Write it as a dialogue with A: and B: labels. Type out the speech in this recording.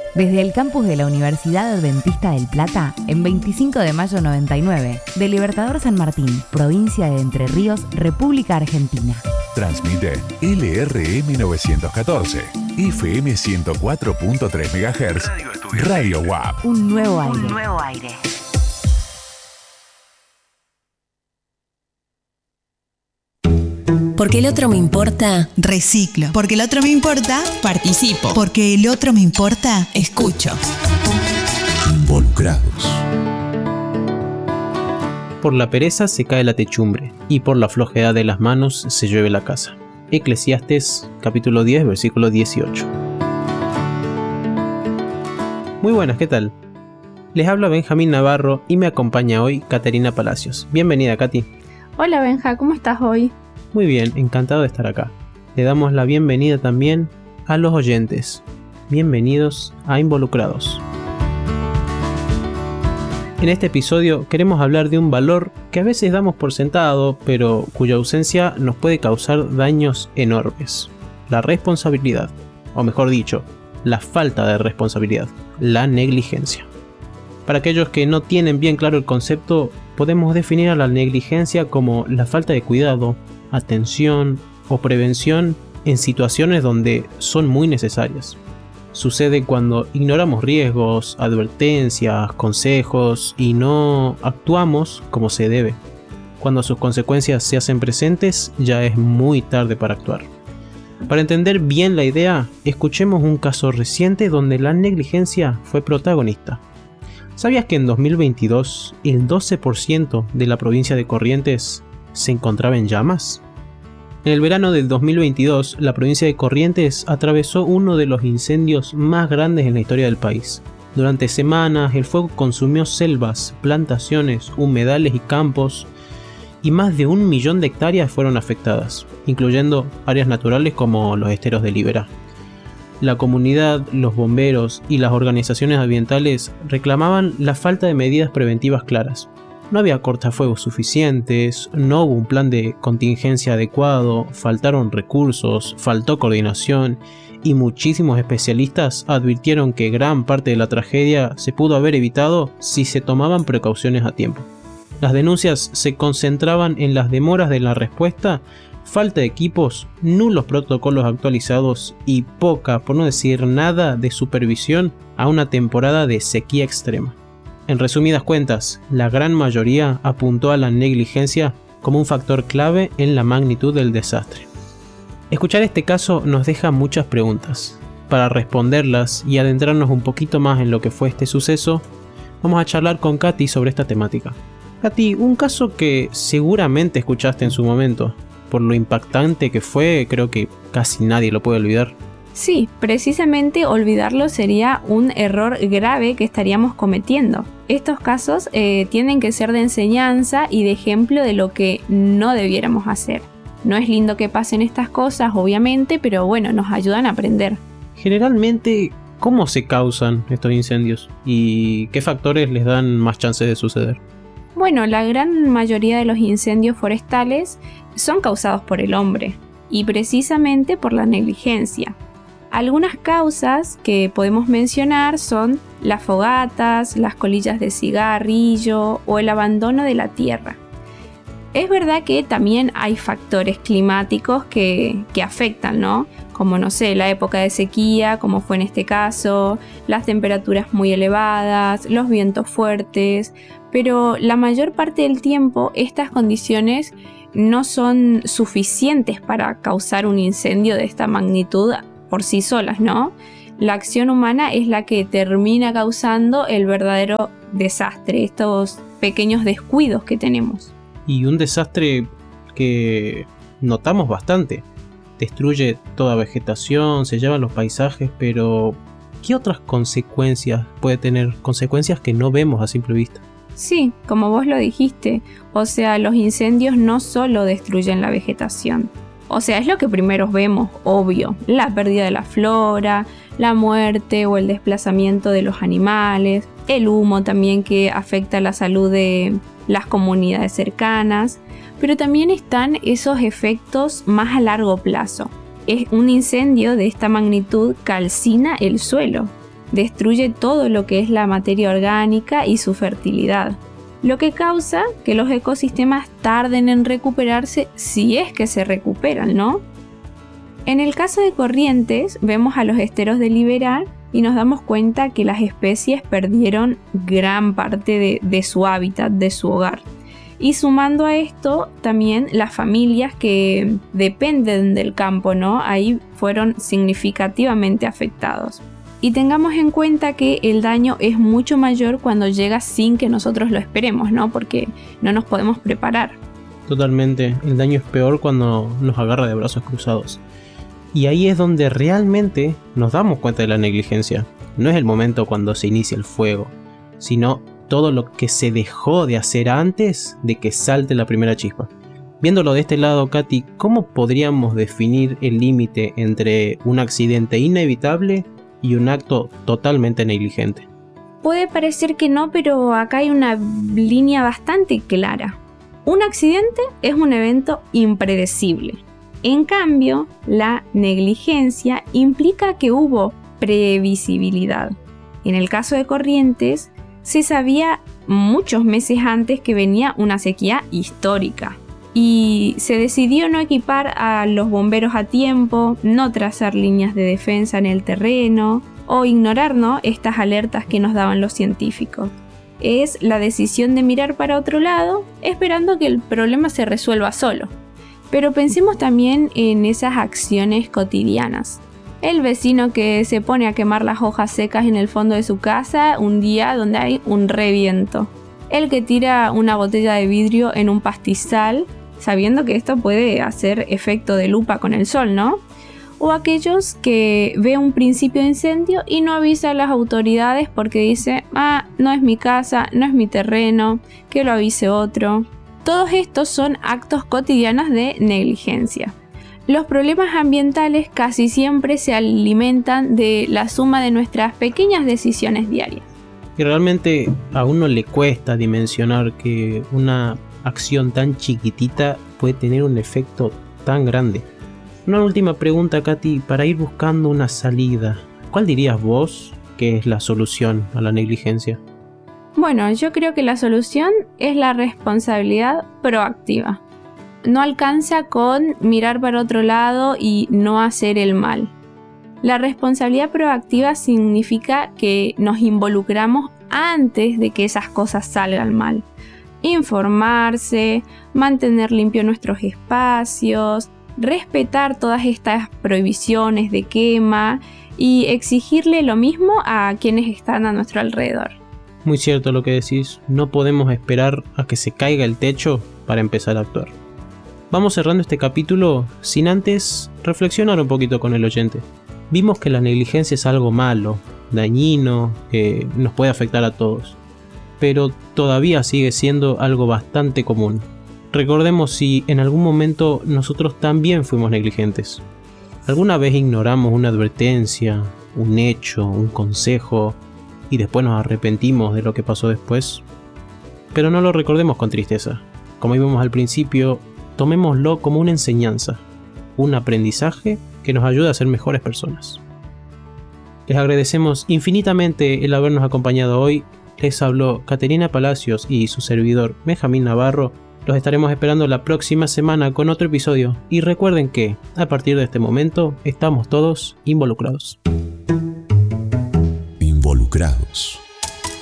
A: Desde el campus de la Universidad Adventista del Plata, en 25 de mayo 99, de Libertador San Martín, provincia de Entre Ríos, República Argentina.
B: Transmite LRM 914, FM 104.3 MHz, Radio WAP.
A: Un nuevo aire.
C: Porque el otro me importa, reciclo.
D: Porque el otro me importa,
C: participo.
D: Porque el otro me importa,
C: escucho.
B: Involucrados.
E: Por la pereza se cae la techumbre, y por la flojedad de las manos se llueve la casa. Eclesiastés, capítulo 10, versículo 18. Muy buenas, ¿qué tal? Les habla Benjamín Navarro y me acompaña hoy Caterina Palacios. Bienvenida, Katy.
F: Hola, Benja, ¿cómo estás hoy?
E: Muy bien, encantado de estar acá. Le damos la bienvenida también a los oyentes. Bienvenidos a Involucrados. En este episodio queremos hablar de un valor que a veces damos por sentado, pero cuya ausencia nos puede causar daños enormes. La responsabilidad, o mejor dicho, la falta de responsabilidad, la negligencia. Para aquellos que no tienen bien claro el concepto, podemos definir a la negligencia como la falta de cuidado, atención o prevención en situaciones donde son muy necesarias. Sucede cuando ignoramos riesgos, advertencias, consejos y no actuamos como se debe. Cuando sus consecuencias se hacen presentes, ya es muy tarde para actuar. Para entender bien la idea, escuchemos un caso reciente donde la negligencia fue protagonista. ¿Sabías que en 2022 el 12% de la provincia de Corrientes se encontraba en llamas? En el verano del 2022, la provincia de Corrientes atravesó uno de los incendios más grandes en la historia del país. Durante semanas, el fuego consumió selvas, plantaciones, humedales y campos, y más de 1 millón de hectáreas fueron afectadas, incluyendo áreas naturales como los esteros de Liberá. La comunidad, los bomberos y las organizaciones ambientales reclamaban la falta de medidas preventivas claras. No había cortafuegos suficientes, no hubo un plan de contingencia adecuado, faltaron recursos, faltó coordinación y muchísimos especialistas advirtieron que gran parte de la tragedia se pudo haber evitado si se tomaban precauciones a tiempo. Las denuncias se concentraban en las demoras de la respuesta, falta de equipos, nulos protocolos actualizados y poca, por no decir nada, de supervisión a una temporada de sequía extrema. En resumidas cuentas, la gran mayoría apuntó a la negligencia como un factor clave en la magnitud del desastre. Escuchar este caso nos deja muchas preguntas. Para responderlas y adentrarnos un poquito más en lo que fue este suceso, vamos a charlar con Katy sobre esta temática. Katy, un caso que seguramente escuchaste en su momento. Por lo impactante que fue, creo que casi nadie lo puede olvidar.
F: Sí, precisamente olvidarlo sería un error grave que estaríamos cometiendo. Estos casos tienen que ser de enseñanza y de ejemplo de lo que no debiéramos hacer. No es lindo que pasen estas cosas, obviamente, pero bueno, nos ayudan a aprender.
E: Generalmente, ¿cómo se causan estos incendios? ¿Y qué factores les dan más chances de suceder?
F: Bueno, la gran mayoría de los incendios forestales son causados por el hombre y precisamente por la negligencia. Algunas causas que podemos mencionar son las fogatas, las colillas de cigarrillo o el abandono de la tierra. Es verdad que también hay factores climáticos que afectan, ¿no? Como, no sé, la época de sequía, como fue en este caso, las temperaturas muy elevadas, los vientos fuertes, pero la mayor parte del tiempo estas condiciones no son suficientes para causar un incendio de esta magnitud por sí solas, ¿no? La acción humana es la que termina causando el verdadero desastre, estos pequeños descuidos que tenemos.
E: Y un desastre que notamos bastante. Destruye toda vegetación, se llevan los paisajes, pero ¿qué otras consecuencias puede tener? Consecuencias que no vemos a simple vista.
F: Sí, como vos lo dijiste, o sea, los incendios no solo destruyen la vegetación. O sea, es lo que primero vemos, obvio, la pérdida de la flora, la muerte o el desplazamiento de los animales, el humo también que afecta la salud de las comunidades cercanas, pero también están esos efectos más a largo plazo. Un incendio de esta magnitud calcina el suelo. destruye todo lo que es la materia orgánica y su fertilidad, lo que causa que los ecosistemas tarden en recuperarse si es que se recuperan, ¿no? En el caso de Corrientes, vemos a los esteros deliberar y nos damos cuenta que las especies perdieron gran parte de su hábitat, de su hogar. Y sumando a esto, también las familias que dependen del campo, ¿no? Ahí fueron significativamente afectados. Y tengamos en cuenta que el daño es mucho mayor cuando llega sin que nosotros lo esperemos, ¿no? Porque no nos podemos preparar.
E: Totalmente, el daño es peor cuando nos agarra de brazos cruzados. Y ahí es donde realmente nos damos cuenta de la negligencia. No es el momento cuando se inicia el fuego, sino todo lo que se dejó de hacer antes de que salte la primera chispa. Viéndolo de este lado, Katy, ¿cómo podríamos definir el límite entre un accidente inevitable y un acto totalmente negligente?
F: Puede parecer que no, pero acá hay una línea bastante clara. Un accidente es un evento impredecible. En cambio, la negligencia implica que hubo previsibilidad. En el caso de Corrientes, se sabía muchos meses antes que venía una sequía histórica y se decidió no equipar a los bomberos a tiempo, no trazar líneas de defensa en el terreno o ignorar, ¿no?, estas alertas que nos daban los científicos. Es la decisión de mirar para otro lado esperando que el problema se resuelva solo. Pero pensemos también en esas acciones cotidianas. El vecino que se pone a quemar las hojas secas en el fondo de su casa un día donde hay un reviento. El que tira una botella de vidrio en un pastizal sabiendo que esto puede hacer efecto de lupa con el sol, ¿no? O aquellos que ve un principio de incendio y no avisa a las autoridades porque dice, no es mi casa, no es mi terreno, que lo avise otro. Todos estos son actos cotidianos de negligencia. Los problemas ambientales casi siempre se alimentan de la suma de nuestras pequeñas decisiones diarias.
E: Y realmente a uno le cuesta dimensionar que una acción tan chiquitita puede tener un efecto tan grande. Una última pregunta, Katy, para ir buscando una salida. ¿Cuál dirías vos que es la solución a la negligencia?
F: Bueno, yo creo que la solución es la responsabilidad proactiva. No alcanza con mirar para otro lado y no hacer el mal. La responsabilidad proactiva significa que nos involucramos antes de que esas cosas salgan mal. Informarse, mantener limpios nuestros espacios, respetar todas estas prohibiciones de quema y exigirle lo mismo a quienes están a nuestro alrededor.
E: Muy cierto lo que decís, no podemos esperar a que se caiga el techo para empezar a actuar. Vamos cerrando este capítulo sin antes reflexionar un poquito con el oyente. Vimos que la negligencia es algo malo, dañino, que nos puede afectar a todos, pero todavía sigue siendo algo bastante común. Recordemos si en algún momento nosotros también fuimos negligentes. ¿Alguna vez ignoramos una advertencia, un hecho, un consejo y después nos arrepentimos de lo que pasó después? Pero no lo recordemos con tristeza. Como vimos al principio, tomémoslo como una enseñanza, un aprendizaje que nos ayuda a ser mejores personas. Les agradecemos infinitamente el habernos acompañado hoy. Les habló Caterina Palacios y su servidor Benjamín Navarro. Los estaremos esperando la próxima semana con otro episodio y recuerden que a partir de este momento estamos todos involucrados.
B: Involucrados.